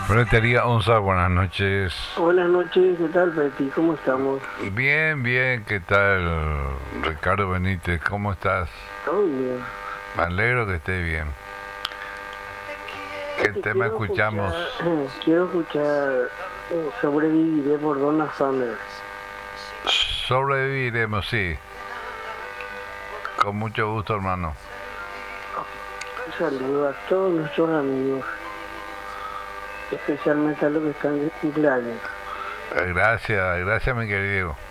Ferretería Onza, buenas noches. Buenas noches, ¿qué tal, Betty? ¿Cómo estamos? Bien, bien, ¿qué tal? Ricardo Benítez, ¿cómo estás? Todo bien. Me alegro que estés bien. ¿Qué Te tema quiero escuchamos? escuchar, quiero escuchar Sobreviviré por Donna Summer. Sobreviviremos, sí. Con mucho gusto, hermano. Un saludo a todos nuestros amigos, especialmente a los que están de cumpleaños. Gracias, gracias, mi querido.